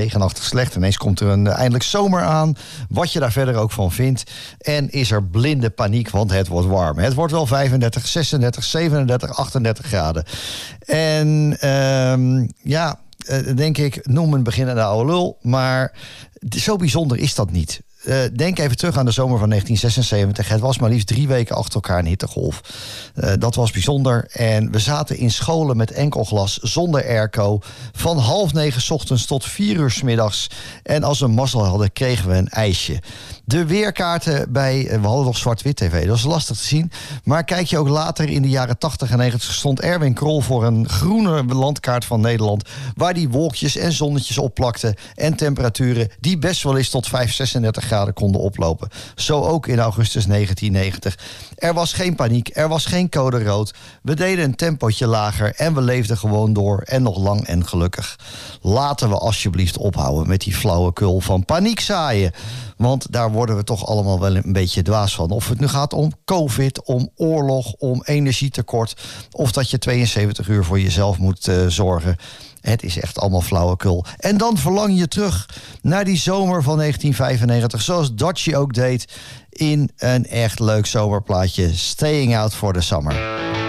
regenachtig slecht. Ineens komt er eindelijk zomer aan. Wat je daar verder ook van vindt. En is er blinde paniek, want het wordt warm. Het wordt wel 35, 36, 37, 38 graden. En denk ik, noem een beginnende oude lul. Maar zo bijzonder is dat niet. Denk even terug aan de zomer van 1976. Het was maar liefst 3 weken achter elkaar een hittegolf. Dat was bijzonder. En we zaten in scholen met enkel glas, zonder airco. Van 8:30 's ochtends tot 4 uur 's middags. En als we mazzel hadden, kregen we een ijsje. De weerkaarten we hadden nog zwart-wit tv, dat was lastig te zien. Maar kijk je ook later in de jaren 80 en 90... stond Erwin Krol voor een groene landkaart van Nederland... waar die wolkjes en zonnetjes opplakten en temperaturen... die best wel eens tot 36 graden konden oplopen. Zo ook in augustus 1990. Er was geen paniek, er was geen code rood. We deden een tempootje lager en we leefden gewoon door... en nog lang en gelukkig. Laten we alsjeblieft ophouden met die flauwekul van paniek zaaien... Want daar worden we toch allemaal wel een beetje dwaas van. Of het nu gaat om COVID, om oorlog, om energietekort... of dat je 72 uur voor jezelf moet zorgen. Het is echt allemaal flauwekul. En dan verlang je terug naar die zomer van 1995... zoals Dodgy ook deed in een echt leuk zomerplaatje... Staying Out for the Summer.